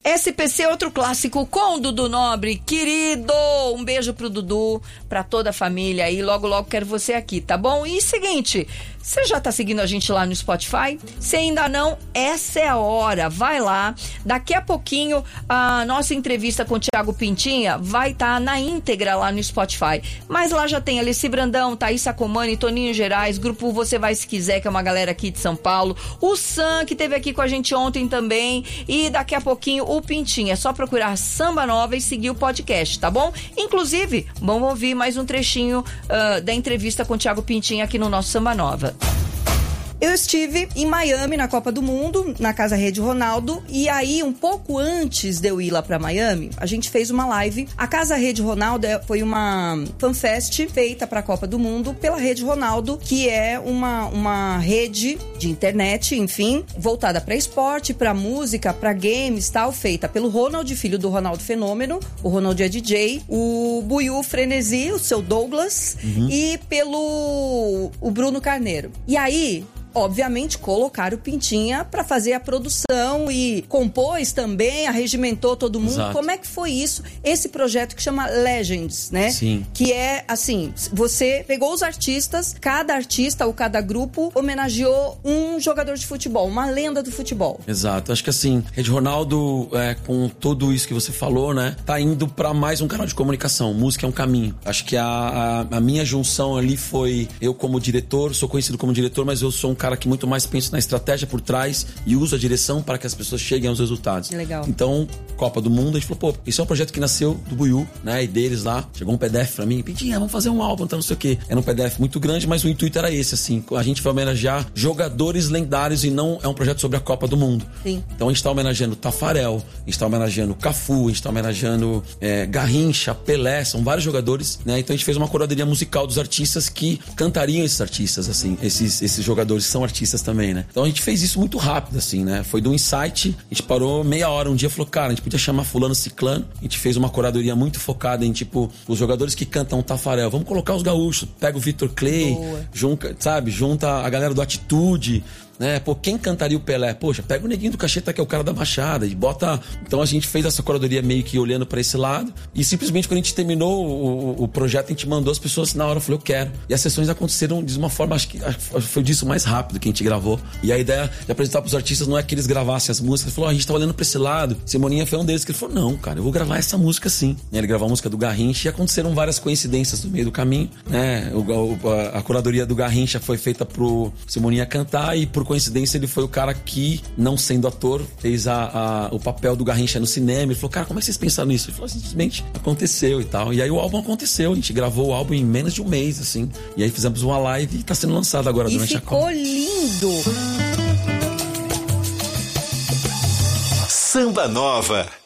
SPC, outro clássico com o Dudu Nobre, querido, um beijo pro Dudu, pra toda a família aí, logo quero você aqui, tá bom? E seguinte, você já tá seguindo a gente lá no Spotify? Se ainda não, essa é a hora, vai lá, daqui a pouquinho a nossa entrevista com o Thiago Pintinha vai estar na íntegra lá no Spotify, mas lá já tem Alice Brandão, Thaís Sacomani, Toninho Gerais, Grupo Você Vai Se Quiser, que é uma galera aqui de São Paulo, o Sam, que esteve aqui com a gente ontem também, e daqui a pouquinho o Pintinha. É só procurar Samba Nova e seguir o podcast, tá bom? Inclusive, vamos ouvir mais um trechinho da entrevista com o Thiago Pintinha aqui no nosso Samba Nova. Eu estive em Miami na Copa do Mundo, na Casa Rede Ronaldo, e aí um pouco antes de eu ir lá pra Miami, a gente fez uma live. A Casa Rede Ronaldo foi uma fanfest feita pra Copa do Mundo pela Rede Ronaldo, que é uma rede de internet, enfim, voltada pra esporte, pra música, pra games, tal, feita pelo Ronald, filho do Ronaldo Fenômeno. O Ronald é DJ, o Buiú Frenesi, o seu Douglas, e pelo o Bruno Carneiro. E aí, obviamente, colocaram o Pintinha pra fazer a produção e compôs também, arregimentou todo mundo. Exato. Como é que foi isso? Esse projeto que chama Legends, né? Sim. Que é, assim, você pegou os artistas, cada artista ou cada grupo homenageou um jogador de futebol, uma lenda do futebol. Exato. Acho que assim, Rede Ronaldo, com tudo isso que você falou, né? Tá indo pra mais um canal de comunicação. Música é um caminho. Acho que a minha junção ali foi eu como diretor, sou conhecido como diretor, mas eu sou um cara que muito mais pensa na estratégia por trás e usa a direção para que as pessoas cheguem aos resultados. Legal. Então, Copa do Mundo, a gente falou, pô, isso é um projeto que nasceu do Buiú, né, e deles lá. Chegou um PDF pra mim, Pintinha, vamos fazer um álbum, então não sei o quê. Era um PDF muito grande, mas o intuito era esse, assim, a gente vai homenagear jogadores lendários e não é um projeto sobre a Copa do Mundo. Sim. Então a gente tá homenageando Tafarel, a gente tá homenageando Cafu, a gente tá homenageando Garrincha, Pelé, são vários jogadores, né, então a gente fez uma curadoria musical dos artistas que cantariam esses artistas, assim, esses jogadores são artistas também, né? Então a gente fez isso muito rápido, assim, né? Foi do insight, a gente parou meia hora um dia e falou, cara, a gente podia chamar fulano ciclano, a gente fez uma curadoria muito focada em, tipo, os jogadores que cantam Tafarel, vamos colocar os gaúchos, pega o Vitor Clay, junta a galera do Atitude, né? Pô, quem cantaria o Pelé? Poxa, pega o Neguinho do Cacheta, que é o cara da Baixada, e bota... Então a gente fez essa curadoria meio que olhando pra esse lado, e simplesmente quando a gente terminou o projeto, a gente mandou as pessoas na hora, eu falei, eu quero. E as sessões aconteceram de uma forma, acho que foi disso mais rápido que a gente gravou. E a ideia de apresentar pros artistas não é que eles gravassem as músicas, ele falou, a gente tá olhando pra esse lado. Simoninha foi um deles que ele falou, não, cara, eu vou gravar essa música sim. Ele gravou a música do Garrincha e aconteceram várias coincidências no meio do caminho, né? A curadoria do Garrincha foi feita pro Simoninha cantar e por coincidência ele foi o cara que, não sendo ator, fez o papel do Garrincha no cinema. Ele falou, cara, como é que vocês pensaram nisso? Ele falou, simplesmente aconteceu e tal. E aí o álbum aconteceu, a gente gravou o álbum em menos de um mês, assim. E aí fizemos uma live e tá sendo lançado agora durante a Copa. E ficou lindo! Samba Nova.